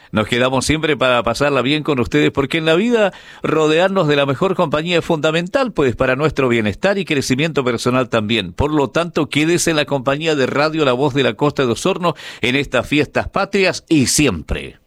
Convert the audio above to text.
Nos quedamos siempre para pasarla bien con ustedes, porque en la vida rodearnos de la mejor compañía es fundamental, pues para nuestro bienestar y crecimiento personal también. Por lo tanto, quédese en la compañía de Radio La Voz de la Costa de Osorno en estas fiestas patrias y siempre.